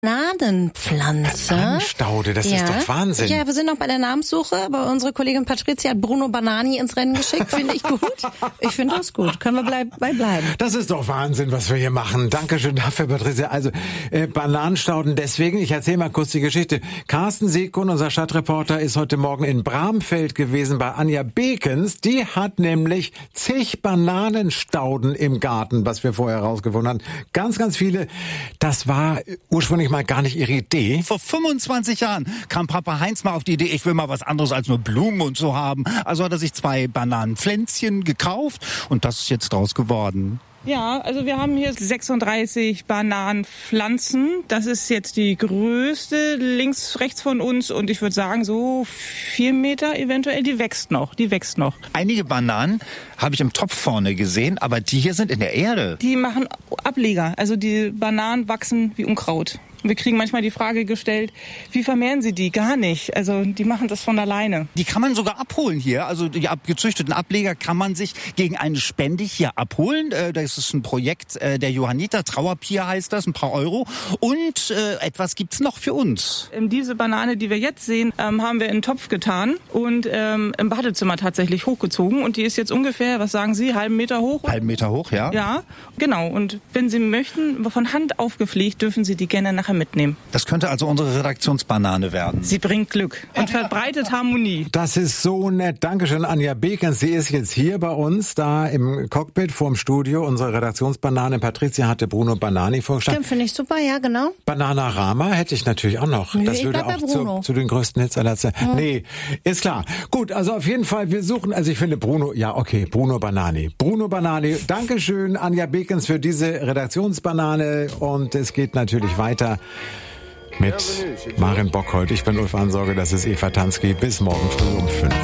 Bananenpflanze. Bananenstaude, das ist doch Wahnsinn. Ja, wir sind noch bei der Namenssuche, aber unsere Kollegin Patricia hat Bruno Banani ins Rennen geschickt. Finde ich gut. Ich finde das gut. Können wir bei bleiben. Das ist doch Wahnsinn, was wir hier machen. Dankeschön dafür, Patricia. Also Bananenstauden deswegen. Ich erzähle mal kurz die Geschichte. Carsten Seekun, unser Stadtreporter, ist heute Morgen in Bramfeld gewesen bei Anja Bekens. Die hat nämlich zig Bananenstauden im Garten, was wir vorher herausgefunden haben. Ganz, ganz viele. Das war ursprünglich mal gar nicht ihre Idee. Vor 25 Jahren kam Papa Heinz mal auf die Idee, ich will mal was anderes als nur Blumen und so haben. Also hat er sich 2 Bananenpflänzchen gekauft und das ist jetzt draus geworden. Ja, also wir haben hier 36 Bananenpflanzen. Das ist jetzt die größte links, rechts von uns und ich würde sagen so 4 Meter eventuell. Die wächst noch. Einige Bananen habe ich im Topf vorne gesehen, aber die hier sind in der Erde. Die machen Ableger. Also die Bananen wachsen wie Unkraut. Wir kriegen manchmal die Frage gestellt, wie vermehren Sie die? Gar nicht. Also die machen das von alleine. Die kann man sogar abholen hier. Also die gezüchteten Ableger kann man sich gegen eine Spende hier abholen. Das ist ein Projekt der Johanniter. Trauerpier heißt das, ein paar Euro. Und etwas gibt's noch für uns. Diese Banane, die wir jetzt sehen, haben wir in einen Topf getan und im Badezimmer tatsächlich hochgezogen. Und die ist jetzt ungefähr, was sagen Sie, halben Meter hoch? Halben Meter hoch, ja. Ja, genau. Und wenn Sie möchten, von Hand aufgepflegt, dürfen Sie die gerne nachher mitnehmen. Das könnte also unsere Redaktionsbanane werden. Sie bringt Glück und verbreitet Harmonie. Das ist so nett. Dankeschön, Anja Bekens. Sie ist jetzt hier bei uns, da im Cockpit vorm Studio. Unsere Redaktionsbanane Patricia hatte Bruno Banani vorgestellt. Stimmt, finde ich super, ja, genau. Bananarama hätte ich natürlich auch noch. Nee, das würde auch zu den größten Hits aller Zeiten. Ja. Nee, ist klar. Gut, also auf jeden Fall, wir suchen, also ich finde Bruno, ja okay, Bruno Banani. Bruno Banani, Dankeschön, Anja Bekens, für diese Redaktionsbanane. Und es geht natürlich weiter mit Maren Bockholt. Ich bin Ulf Ansorge, das ist Eva Tansky. Bis morgen früh um 5.